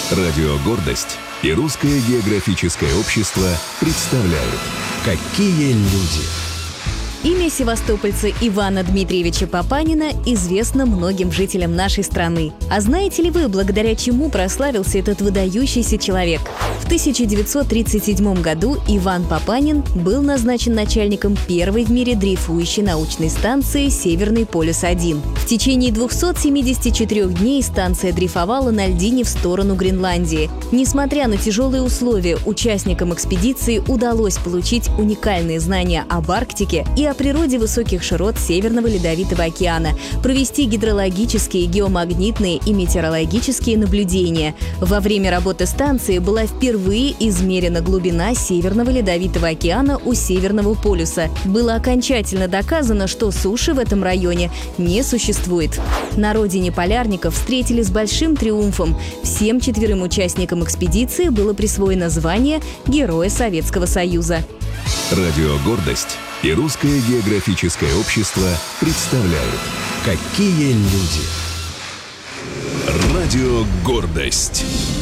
Радио «Гордость» и Русское географическое общество представляют «Какие люди». Имя севастопольца Ивана Дмитриевича Папанина известно многим жителям нашей страны. А знаете ли вы, благодаря чему прославился этот выдающийся человек? В 1937 году Иван Папанин был назначен начальником первой в мире дрейфующей научной станции «Северный полюс-1». В течение 274 дней станция дрейфовала на льдине в сторону Гренландии. Несмотря на тяжелые условия, участникам экспедиции удалось получить уникальные знания об Арктике и о природе высоких широт Северного Ледовитого океана, провести гидрологические, геомагнитные и метеорологические наблюдения. Во время работы станции была впервые измерена глубина Северного Ледовитого океана у Северного полюса. Было окончательно доказано, что суши в этом районе не существует. На родине полярников встретили с большим триумфом. Всем 4 участникам экспедиции было присвоено звание Героя Советского Союза. Радио «Гордость» и Русское географическое общество представляют «Какие люди». Радио «Гордость».